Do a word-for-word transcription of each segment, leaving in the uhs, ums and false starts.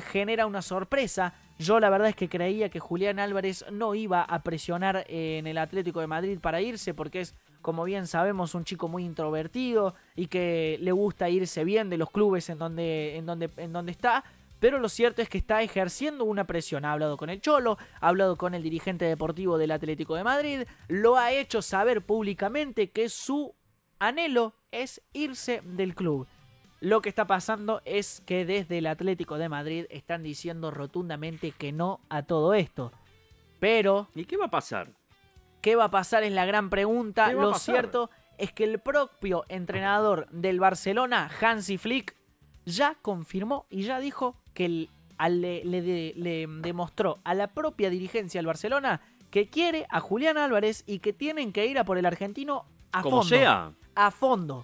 genera una sorpresa. Yo la verdad es que creía que Julián Álvarez no iba a presionar en el Atlético de Madrid para irse, porque es, como bien sabemos, un chico muy introvertido y que le gusta irse bien de los clubes en donde, en donde, en donde está. Pero lo cierto es que está ejerciendo una presión. Ha hablado con el Cholo, ha hablado con el dirigente deportivo del Atlético de Madrid, lo ha hecho saber públicamente que su anhelo es irse del club. Lo que está pasando es que desde el Atlético de Madrid están diciendo rotundamente que no a todo esto. Pero ¿y qué va a pasar? ¿Qué va a pasar? Es la gran pregunta. ¿Qué va a Lo pasar? cierto es que el propio entrenador del Barcelona, Hansi Flick, ya confirmó y ya dijo que el, al, le, le, le demostró a la propia dirigencia del Barcelona que quiere a Julián Álvarez y que tienen que ir a por el argentino a Como fondo. sea. A fondo.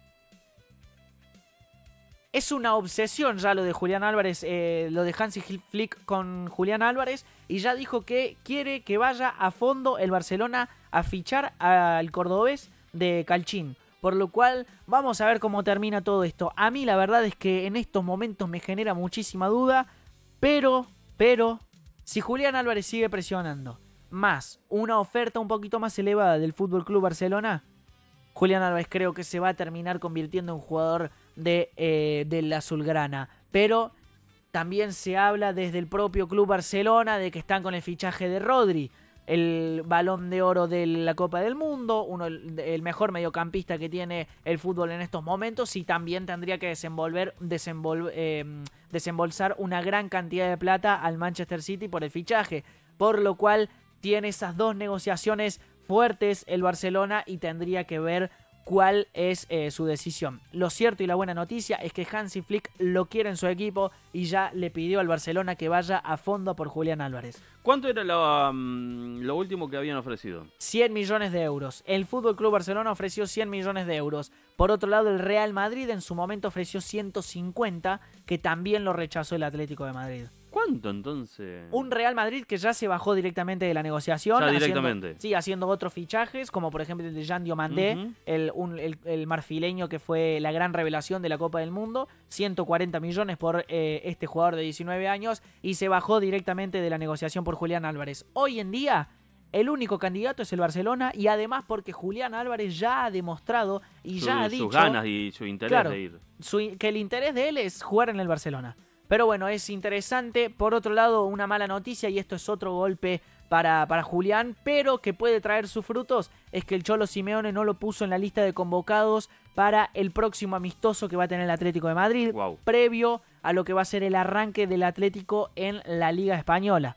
Es una obsesión ya lo de Julián Álvarez, eh, lo de Hansi Flick con Julián Álvarez, y ya dijo que quiere que vaya a fondo el Barcelona a fichar al cordobés de Calchín. Por lo cual vamos a ver cómo termina todo esto. A mí la verdad es que en estos momentos me genera muchísima duda, pero, pero, si Julián Álvarez sigue presionando, más una oferta un poquito más elevada del F C Barcelona, Julián Álvarez creo que se va a terminar convirtiendo en un jugador de, eh, de la azulgrana. Pero también se habla desde el propio Club Barcelona de que están con el fichaje de Rodri, el balón de oro de la Copa del Mundo, uno el mejor mediocampista que tiene el fútbol en estos momentos, y también tendría que desenvolver, desenvol, eh, desembolsar una gran cantidad de plata al Manchester City por el fichaje, por lo cual tiene esas dos negociaciones fuertes el Barcelona y tendría que ver cuál es eh, su decisión. Lo cierto y la buena noticia es que Hansi Flick lo quiere en su equipo y ya le pidió al Barcelona que vaya a fondo por Julián Álvarez. ¿Cuánto era lo, um, lo último que habían ofrecido? cien millones de euros. El F C Barcelona ofreció cien millones de euros. Por otro lado, el Real Madrid en su momento ofreció ciento cincuenta, que también lo rechazó el Atlético de Madrid. ¿Cuánto entonces? Un Real Madrid que ya se bajó directamente de la negociación. Ya haciendo, directamente. Sí, haciendo otros fichajes, como por ejemplo el de Jean Diomandé, Uh-huh. el, un, el, el marfileño que fue la gran revelación de la Copa del Mundo. ciento cuarenta millones por eh, este jugador de diecinueve años, y se bajó directamente de la negociación por Julián Álvarez. Hoy en día, el único candidato es el Barcelona, y además porque Julián Álvarez ya ha demostrado y Su, ya ha dicho sus ganas y su interés claro, de ir. Su, que el interés de él es jugar en el Barcelona. Pero bueno, es interesante. Por otro lado, una mala noticia, y esto es otro golpe para, para Julián, pero que puede traer sus frutos, es que el Cholo Simeone no lo puso en la lista de convocados para el próximo amistoso que va a tener el Atlético de Madrid, Wow. previo a lo que va a ser el arranque del Atlético en la Liga Española.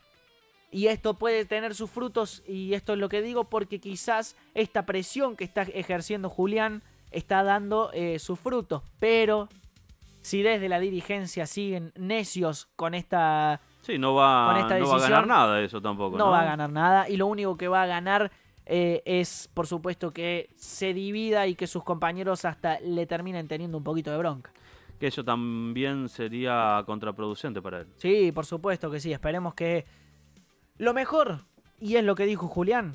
Y esto puede tener sus frutos, y esto es lo que digo porque quizás esta presión que está ejerciendo Julián está dando eh, sus frutos, pero si desde la dirigencia siguen necios con esta, Sí, no va, con esta no va a decisión, ganar nada eso tampoco, ¿no? no va a ganar nada, y lo único que va a ganar eh, es, por supuesto, que se divida y que sus compañeros hasta le terminen teniendo un poquito de bronca. Que eso también sería contraproducente para él. Sí, por supuesto que sí, esperemos que lo mejor, y es lo que dijo Julián,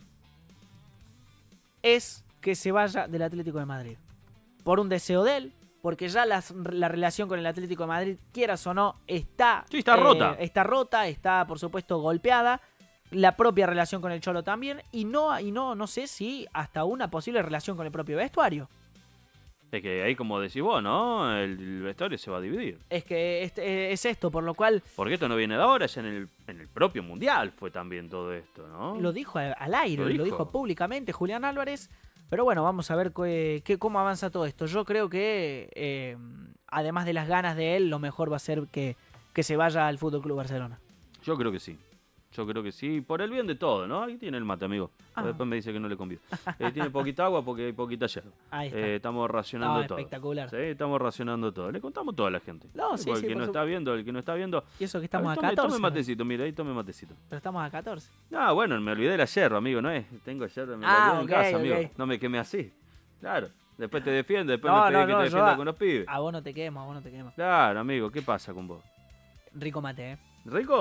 es que se vaya del Atlético de Madrid. Por un deseo de él, porque ya la, la relación con el Atlético de Madrid, quieras o no, está, Sí, está eh, rota. Está rota, está por supuesto golpeada. La propia relación con el Cholo también. Y no, y no, no sé si hasta una posible relación con el propio vestuario. Es que ahí, como decís vos, ¿no? El, el vestuario se va a dividir. Es que es, es esto, por lo cual Porque esto no viene de ahora, ya en el, en el propio Mundial fue también todo esto, ¿no? lo dijo al aire, Lo lo dijo. dijo, públicamente Julián Álvarez. Pero bueno, vamos a ver qué, qué, cómo avanza todo esto. Yo creo que, eh, además de las ganas de él, lo mejor va a ser que, que se vaya al F C Barcelona. Yo creo que sí. Yo creo que sí, por el bien de todo, ¿no? Ahí tiene el mate, amigo. Ah. Después me dice que no le convido. Eh, tiene poquita agua porque hay poquita yerba. Ahí está. Eh, estamos racionando No, todo. espectacular. Sí, estamos racionando todo. Le contamos todo a la gente. No, sí, Porque sí, el que por no su- está viendo, el que no está viendo. Y eso que estamos A a, ver, tome, catorce. Tome matecito, mira, ahí tome matecito. Pero estamos a catorce. Ah, bueno, me olvidé de la yerba, amigo, ¿no es? Tengo yerba, me Ah, la olvidé en ok, casa, ok. amigo. No me queme así. Claro. Después te defiende, después No, me pedís no, que no, te yo defienda a- con los pibes. A vos no te quemo, a vos no te quemo. Claro, amigo, ¿qué pasa con vos? Rico mate, eh. ¿Rico?